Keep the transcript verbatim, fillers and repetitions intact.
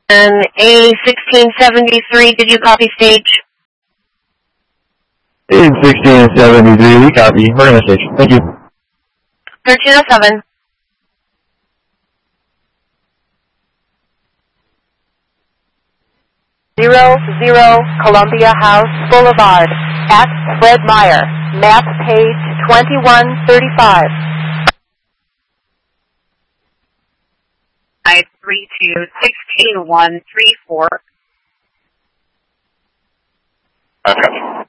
And A sixteen seventy-three, did you copy stage? A sixteen seventy-three, we copy. We're going to stage. Thank you. thirteen oh seven. Zero zero Columbia House Boulevard at Fred Meyer. Map page twenty-one thirty-five. Five three two six two one three four. Okay.